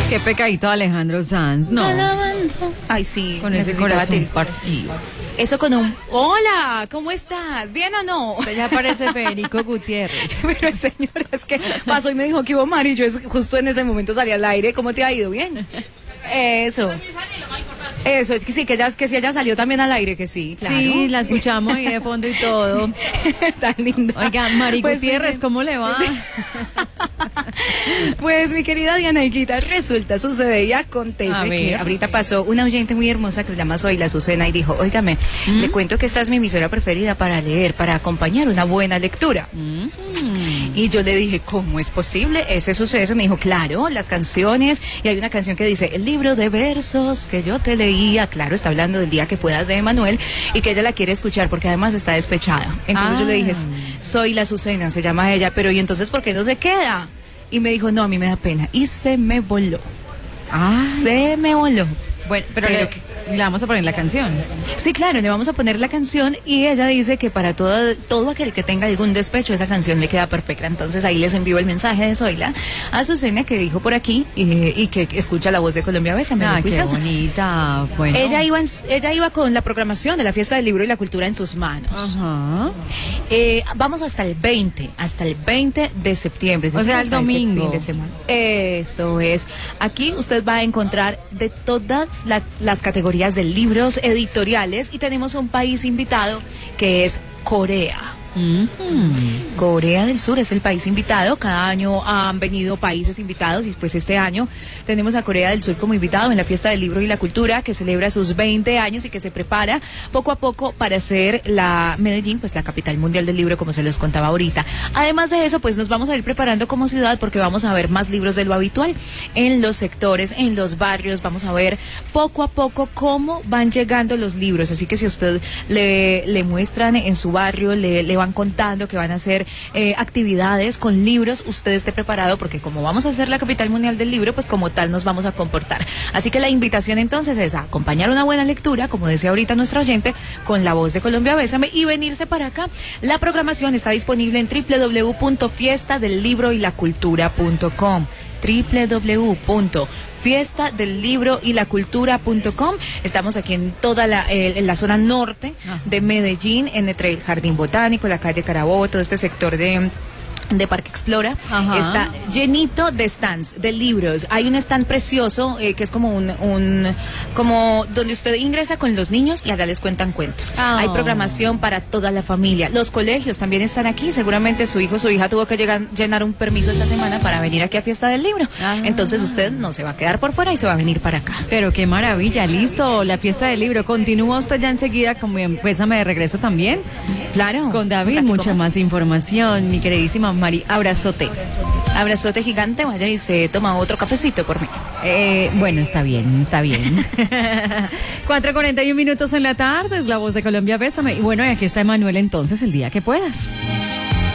Qué pecadito Alejandro Sanz, ¿no? Ay, sí. Con ese corazón partido. Eso con un... Hola, ¿cómo estás? ¿Bien o no? Usted ya parece Federico Gutiérrez. Pero señora, es que pasó y me dijo que iba Mari y yo justo en ese momento salí al aire. ¿Cómo te ha ido? ¿Bien? Eso. Eso, es que sí, que sí, ella salió también al aire, que sí, claro. Sí, la escuchamos ahí de fondo y todo. Tan linda. Oiga, Mari Pues, Gutiérrez, ¿cómo le va? Pues mi querida Diana Higuita, resulta, sucede y acontece que ahorita pasó una oyente muy hermosa que se llama Zoila Azucena y dijo, óigame, le cuento que esta es mi emisora preferida para leer, para acompañar una buena lectura. Y yo le dije, ¿cómo es posible ese suceso? Me dijo, claro, las canciones, y hay una canción que dice, el libro de versos que yo te leía, claro, está hablando del día que puedas de Emanuel, y que ella la quiere escuchar porque además está despechada. Entonces yo le dije, Zoila Azucena, se llama ella, pero ¿y entonces por qué no se queda? Y me dijo, no, a mí me da pena. Y se me voló. Se me voló. Bueno, pero le vamos a poner la canción. Sí, claro, le vamos a poner la canción y ella dice que para todo aquel que tenga algún despecho, esa canción le queda perfecta. Entonces ahí les envío el mensaje de Zoila a Azucena que dijo por aquí y que escucha la voz de Colombia Bésame. Qué bonita. Bueno. Ella iba con la programación de la Fiesta del Libro y la Cultura en sus manos. Ajá. Vamos hasta el 20 de septiembre. O sea, el domingo. Fin de semana. Eso es. Aquí usted va a encontrar de todas las categorías de libros editoriales y tenemos un país invitado que es Corea. Corea del Sur es el país invitado. Cada año han venido países invitados y pues este año tenemos a Corea del Sur como invitado en la Fiesta del Libro y la Cultura, que celebra sus 20 años y que se prepara poco a poco para ser la Medellín, pues la capital mundial del libro, como se los contaba ahorita. Además de eso, pues nos vamos a ir preparando como ciudad porque vamos a ver más libros de lo habitual en los sectores, en los barrios. Vamos a ver poco a poco cómo van llegando los libros. Así que si usted le muestran en su barrio, le van contando que van a hacer actividades con libros, usted esté preparado porque como vamos a ser la capital mundial del libro, pues como tal nos vamos a comportar. Así que la invitación entonces es a acompañar una buena lectura, como decía ahorita nuestra oyente, con la voz de Colombia Bésame y venirse para acá. La programación está disponible en www.fiestadelibroylacultura.com www.fiestadelibroylacultura.com. Estamos aquí en toda la zona norte de Medellín, entre el Jardín Botánico, la calle Carabobo, todo este sector de Parque Explora. Está llenito de stands, de libros. Hay un stand precioso que es como como donde usted ingresa con los niños y allá les cuentan cuentos. Hay programación para toda la familia. Los colegios también están aquí. Seguramente su hijo o su hija tuvo que llenar un permiso esta semana para venir aquí a Fiesta del Libro. Entonces usted no se va a quedar por fuera y se va a venir para acá. Pero qué maravilla, listo, la Fiesta del Libro. ¿Continúa usted ya enseguida con Bésame de regreso también? Claro. Con David, mucha más información, mi queridísima Mari. Abrazote. Abrazote gigante, vaya y se toma otro cafecito por mí. Bueno, está bien, está bien. 4:41 en la tarde, es la voz de Colombia Bésame. Y bueno, y aquí está Emanuel entonces, el día que puedas.